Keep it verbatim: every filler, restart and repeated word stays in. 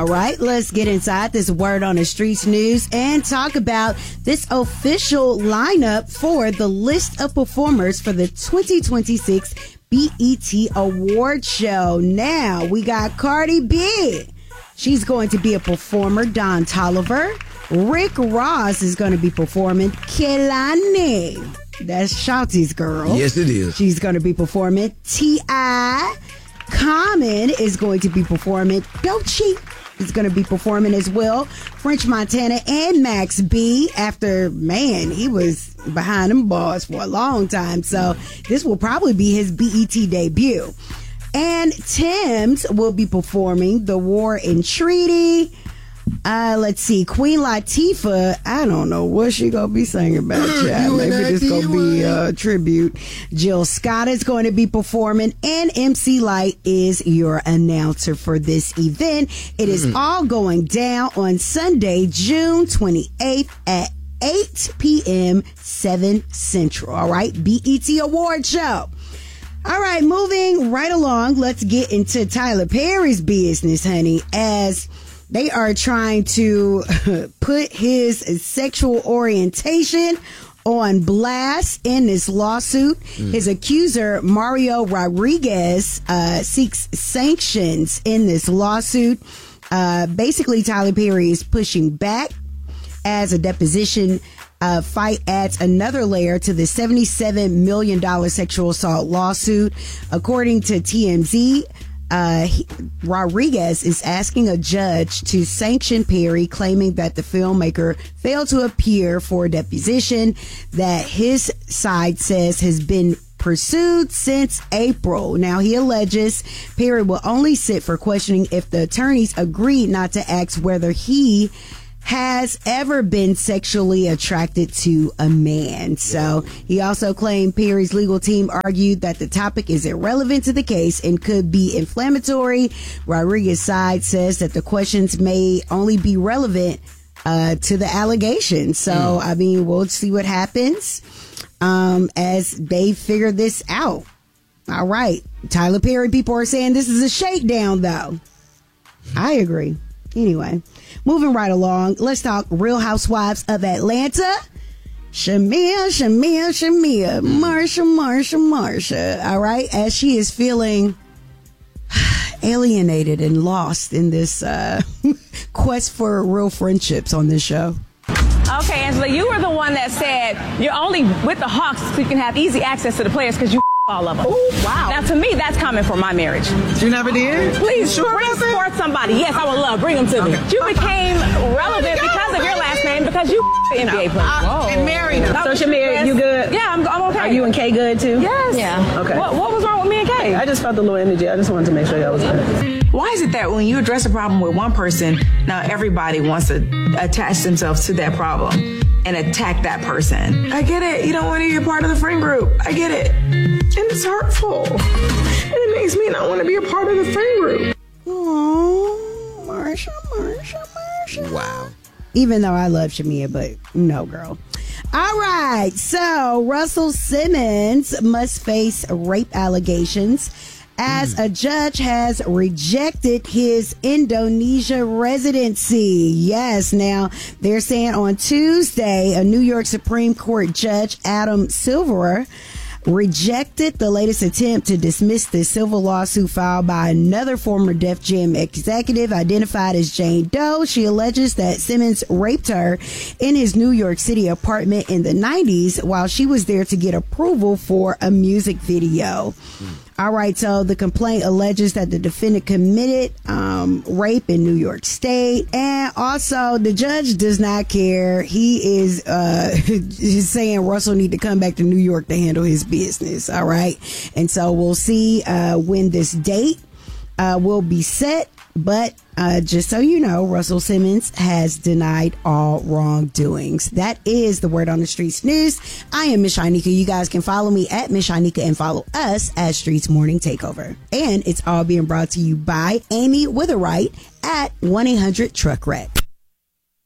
All right, let's get inside this Word on the Streets news and talk about this official lineup for the list of performers for the twenty twenty-six B E T Award Show. Now, we got Cardi B. She's going to be a performer. Don Toliver. Rick Ross is going to be performing. Kehlani. That's Shawty's girl. Yes, it is. She's going to be performing. T I Common is going to be performing. Doechii is going to be performing as well. French Montana and Max B. After, man, he was behind them bars for a long time. So this will probably be his B E T debut. And Tems will be performing The War and Treaty. Uh, let's see. Queen Latifah, I don't know what she gonna be singing about, child. Maybe this gonna be a tribute. Jill Scott is going to be performing, and M C Lyte is your announcer for this event. It is mm-hmm. all going down on Sunday, June twenty-eighth at eight p.m. seven Central. All right, B E T Award Show. All right, moving right along, let's get into Tyler Perry's business, honey, as they are trying to put his sexual orientation on blast in this lawsuit. Mm. His accuser, Mario Rodriguez, uh, seeks sanctions in this lawsuit. Uh, basically, Tyler Perry is pushing back as a deposition uh, fight adds another layer to the seventy-seven million dollars sexual assault lawsuit. According to T M Z, Uh, he, Rodriguez is asking a judge to sanction Perry, claiming that the filmmaker failed to appear for a deposition that his side says has been pursued since April. Now, he alleges Perry will only sit for questioning if the attorneys agreed not to ask whether he has ever been sexually attracted to a man. So he also claimed Perry's legal team argued that the topic is irrelevant to the case and could be inflammatory. Rodriguez's side says that the questions may only be relevant uh, to the allegations. So, mm. I mean, we'll see what happens um, as they figure this out. All right. Tyler Perry people are saying this is a shakedown, though. I agree. Anyway, moving right along, let's talk Real Housewives of Atlanta. Shamea, Shamea, Shamea, Marsha, Marsha, Marsha. All right, as she is feeling alienated and lost in this uh, quest for real friendships on this show. Okay, Angela, you were the one that said you're only with the Hawks so you can have easy access to the players because you all of them. Ooh, wow. Now, to me, that's common for my marriage. You never did? Please, sure bring forth somebody. Yes, I would love. Bring them to okay. me. You became relevant because of your last name, because you N B A player. Whoa. And married him. So, Shamir, you good? Yeah, I'm, I'm okay. Are you and Kay good, too? Yes. Yeah. Okay. What, what was wrong with me and Kay? I just felt the little energy. I just wanted to make sure y'all was good. Why is it that when you address a problem with one person, now everybody wants to attach themselves to that problem and attack that person? I get it. You don't want to be a part of the friend group. I get it. And it's hurtful. And it makes me not want to be a part of the friend group. Oh, Marsha, Marsha, Marsha. Wow. Even though I love Shamea, but no, girl. All right. So Russell Simmons must face rape allegations as a judge has rejected his Indonesia residency. Yes, now they're saying on Tuesday, a New York Supreme Court judge, Adam Silverer, rejected the latest attempt to dismiss the civil lawsuit filed by another former Def Jam executive identified as Jane Doe. She alleges that Simmons raped her in his New York City apartment in the nineties while she was there to get approval for a music video. Mm. All right, so the complaint alleges that the defendant committed um, rape in New York State, and also the judge does not care. He is uh, saying Russell need to come back to New York to handle his business. All right, and so we'll see uh, when this date uh, will be set. But uh, just so you know, Russell Simmons has denied all wrongdoings. That is the Word on the Streets news. I am Miss Shanika. You guys can follow me at Miss Shanika and follow us at Streets Morning Takeover. And it's all being brought to you by Amy Witherite at one eight hundred truck wreck.